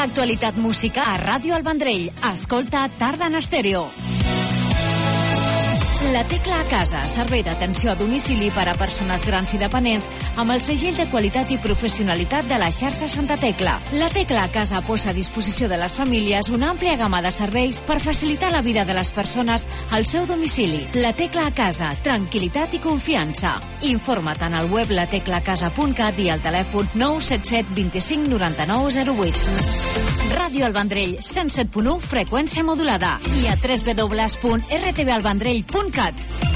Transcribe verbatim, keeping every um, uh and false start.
l'actualitat musical a Ràdio El Vendrell. Escolta Tarda en Estèreo. La Tecla a Casa, servei d'atenció a domicili per a persones grans i dependents amb el segell de qualitat i professionalitat de la xarxa Santa Tecla. La Tecla a Casa posa a disposició de les famílies una àmplia gamma de serveis per facilitar la vida de les persones al seu domicili. La Tecla a Casa, tranquil·litat i confiança. Informa't en el web la tecla casa punt cat i al telèfon nou set set dos cinc nou nou zero vuit. Ràdio El Vendrell, cent set punt u, freqüència modulada, i a w w w punt r t v el vendrell punt cat.